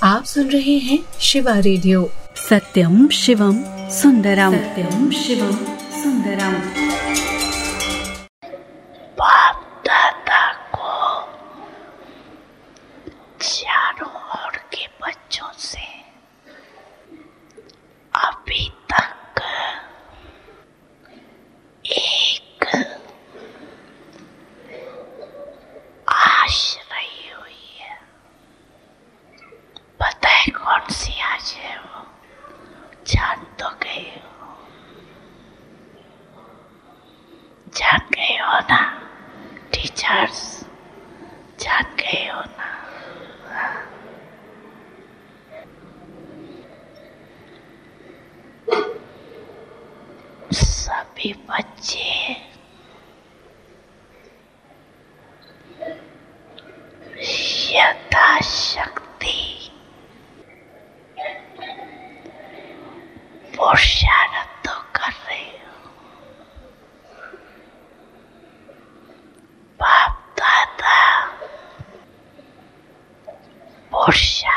आप सुन रहे हैं शिवा रेडियो। सत्यम शिवम सुंदरम, सत्यम शिवम सुंदरम। बाप दादा को चारों ओर के बच्चों से अभी तक एक आश रही हुई है। पता है कौन सी आश है वो? जान तो गए हो, जान गए हो ना टीचर्स, जान गए हो ना? सभी बच्चे यथाशक्ति पुरुषार्थ तो कर रहे हो। बाप दादा पुरुषार्थ